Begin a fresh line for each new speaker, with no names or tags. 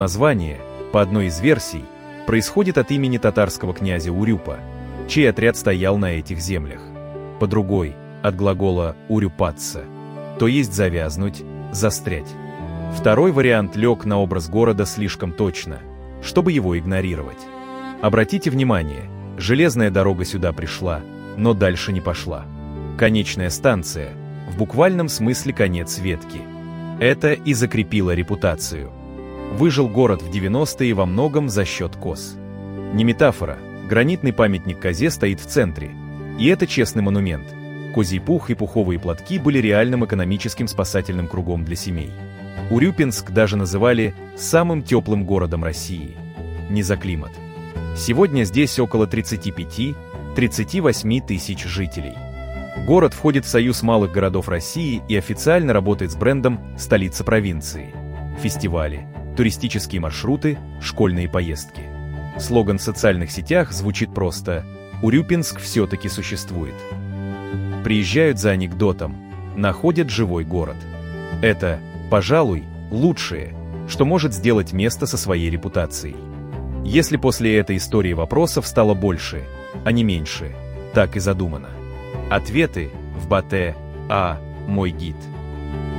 Название, по одной из версий, происходит от имени татарского князя Урюпа, чей отряд стоял на этих землях. По другой – от глагола «урюпаться», то есть завязнуть, застрять. Второй вариант лег на образ города слишком точно, чтобы его игнорировать. Обратите внимание, железная дорога сюда пришла, но дальше не пошла. Конечная станция – в буквальном смысле конец ветки. Это и закрепило репутацию. Выжил город в 90-е во многом за счет коз. Не метафора, гранитный памятник козе стоит в центре. И это честный монумент. Козий пух и пуховые платки были реальным экономическим спасательным кругом для семей. Урюпинск даже называли самым теплым городом России. Не за климат. Сегодня здесь около 35-38 тысяч жителей. Город входит в Союз малых городов России и официально работает с брендом «Столица провинции». Фестивали, туристические маршруты, школьные поездки. Слоган в социальных сетях звучит просто «Урюпинск все-таки существует». Приезжают за анекдотом, находят живой город. Это, пожалуй, лучшее, что может сделать место со своей репутацией. Если после этой истории вопросов стало больше, а не меньше, так и задумано. Ответы в Батэ А. Мой гид.